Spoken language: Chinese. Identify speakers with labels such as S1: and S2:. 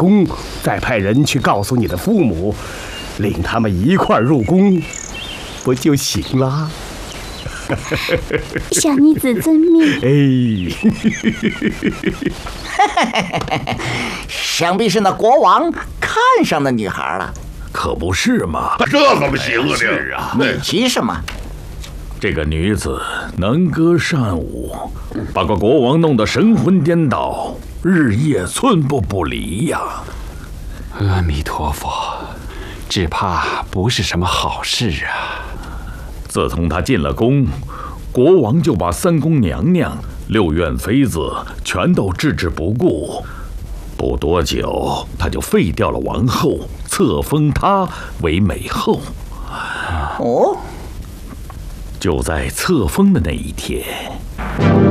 S1: 宫，再派人去告诉你的父母，领他们一块儿入宫，不就行了？
S2: 小女子遵命。
S3: 想必是那国王看上那女孩了。
S4: 可不是嘛？
S5: 这可不行啊！
S4: 是啊，
S3: 你急什么？
S4: 这个女子能歌善舞，把个国王弄得神魂颠倒，日夜寸步不离呀。
S6: 阿弥陀佛，只怕不是什么好事啊。
S4: 自从他进了宫，国王就把三宫娘娘、六院妃子全都置之不顾。不多久，他就废掉了王后，册封她为美后。
S3: 哦，
S4: 就在册封的那一天，